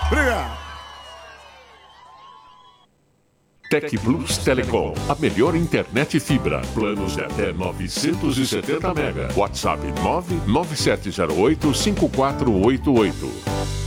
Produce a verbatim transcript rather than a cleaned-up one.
Obrigado. Tec Plus Telecom, a melhor internet fibra. Planos de até novecentos e setenta mega. WhatsApp nove nove sete zero oito cinco quatro oito oito.